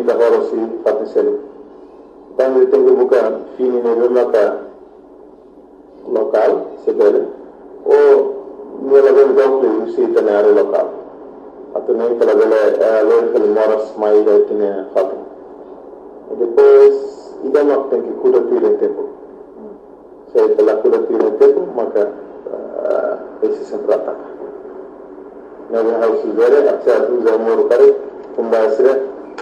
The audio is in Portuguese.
finita horosi fatiseli tangi tengu buka fini ne laka local sebele o nela ben dokle usi tanare local atene kala bele local moras mai da tine fatu e depois idama tem que cura tudo tempo se pela cura tudo tempo maka esse sempre ataca na hausa zere a tsaya tu zamuru kare kun ba sire